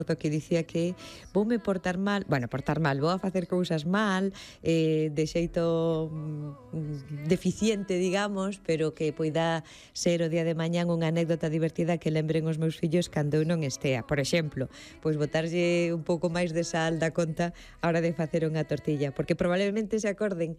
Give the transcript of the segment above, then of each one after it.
que dicía que voume portar mal, vou a facer cousas mal, de xeito deficiente, digamos, pero que poida ser o día de mañán unha anécdota divertida que lembren os meus fillos cando eu non estea. Por exemplo, pois botarlle un pouco máis de sal da conta a hora de facer unha tortilla, porque probablemente se acorden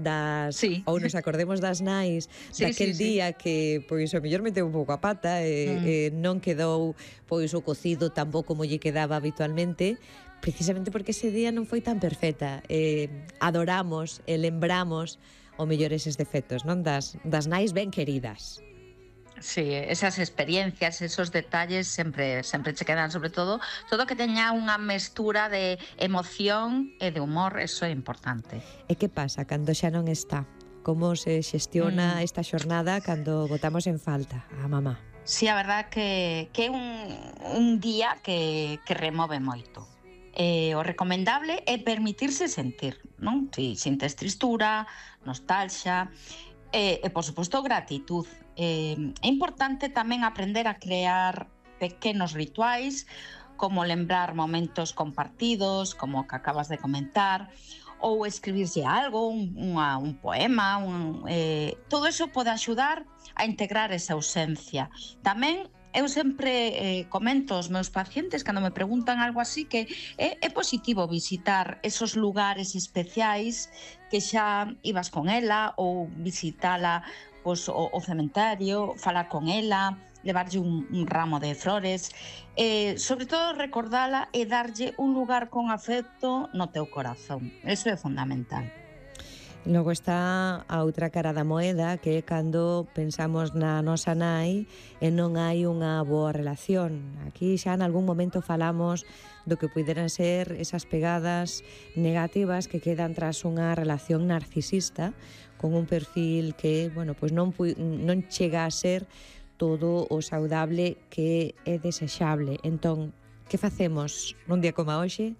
Sí. ou nos acordemos das nais daquel día que, pois, o mellor meteu un pouco a pata e non quedou, pois, o cocido tampouco como lle quedaba habitualmente, precisamente porque ese día non foi tan perfecta. Adoramos e lembramos o mellor eses defectos, non? Das nais ben queridas. Sí, esas experiencias, esos detalles sempre che quedan, sobre todo que teña unha mestura de emoción e de humor, eso é importante. E que pasa cando xa non está? Como se xestiona esta xornada cando botamos en falta a mamá? Sí, a verdad que é un día que remove moito. O recomendable é permitirse sentir, non? Si sintes tristura, nostalgia, e por suposto gratitud. É importante tamén aprender a crear pequenos rituais, como lembrar momentos compartidos, como que acabas de comentar, ou escribirse algo, un poema, todo eso pode axudar a integrar esa ausencia. Tamén eu sempre comento aos meus pacientes cando me preguntan algo así que é positivo visitar esos lugares especiais que xa ibas con ela, ou visitala pois, o cementerio, falar con ela, levarlle un ramo de flores, sobre todo recordala e darlle un lugar con afecto no teu corazón. Eso é fundamental. Logo está a outra cara da moeda, que é cando pensamos na nosa nai e non hai unha boa relación. Aquí xa en algún momento falamos do que puderan ser esas pegadas negativas que quedan tras unha relación narcisista con un perfil que, bueno, pois non chega a ser todo o saudable que é desexable. Entón, que facemos nun día como hoxe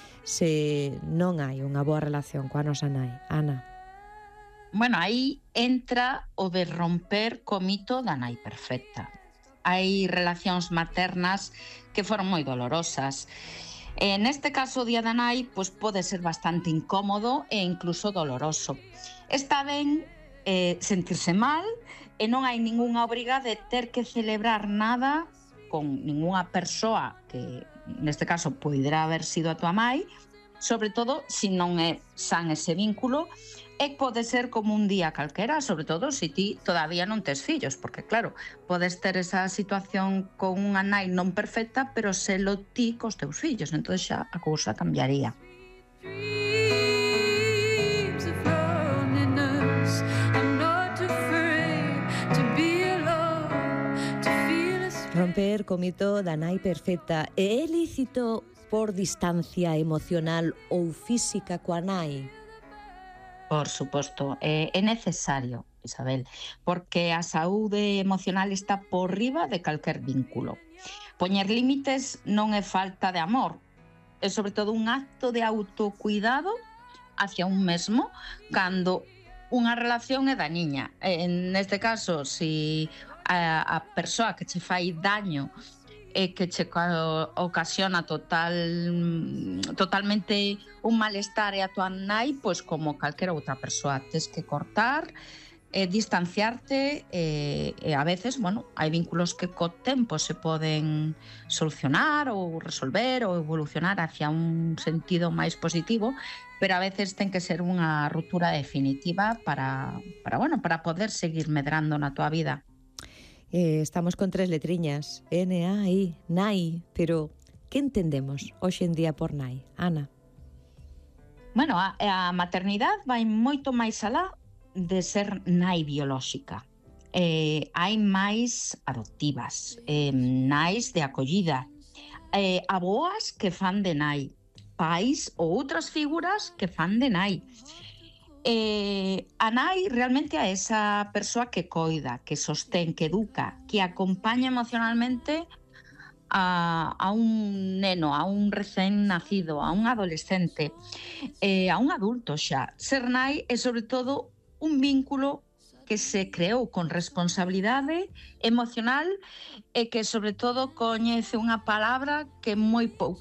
se non hai unha boa relación coa nosa nai? Ana? Bueno, aí entra o de romper co mito da nai perfecta. Hai relacións maternas que foron moi dolorosas. Neste caso, o día da nai pois pode ser bastante incómodo e incluso doloroso. Está ben sentirse mal e non hai ningunha obriga de ter que celebrar nada con ningunha persoa que, neste caso, pudera haber sido a tua mai, sobre todo se non é san ese vínculo, e pode ser como un día calquera, sobre todo se ti todavía non tes fillos, porque claro, podes ter esa situación con unha nai non perfecta, pero selo ti cos teus fillos, entón xa a cousa cambiaría. Romper co mito da nai perfecta. É lícito por distancia emocional ou física coa nai? Por suposto, é necesario, Isabel, porque a saúde emocional está por riba de calquer vínculo. Poñer límites non é falta de amor, é sobre todo un acto de autocuidado hacia un mesmo cando unha relación é dañiña. Neste caso, se a persoa que che fai daño e que che ocasiona totalmente un malestar e a tua nai, pois como calquera outra persoa, tes que cortar, distanciarte e a veces, bueno, hai vínculos que co tempo se poden solucionar ou resolver ou evolucionar hacia un sentido máis positivo, pero a veces ten que ser unha ruptura definitiva para poder seguir medrando na tua vida. Estamos con 3 letriñas, N-A-I, nai, pero que entendemos hoxe en día por nai, Ana? Bueno, a maternidade vai moito máis alá de ser nai biolóxica. Hai máis adoptivas, nais de acollida, avoas que fan de nai, pais ou outras figuras que fan de nai. A nai realmente é esa persoa que coida, que sostén, que educa, que acompaña emocionalmente a un neno, a un recén nacido, a un adolescente, a un adulto xa. Ser nai é sobre todo un vínculo que se creou con responsabilidade emocional e que sobre todo coñece unha palabra que moi pouca